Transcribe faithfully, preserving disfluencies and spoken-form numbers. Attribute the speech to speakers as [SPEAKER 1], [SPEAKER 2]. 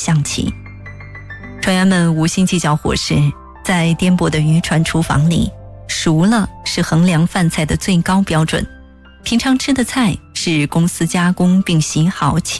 [SPEAKER 1] 象棋。船员们无心计较伙食，在颠簸的渔船厨房里，熟了是衡量饭菜的最高标准。平常吃的菜是公司加工并洗好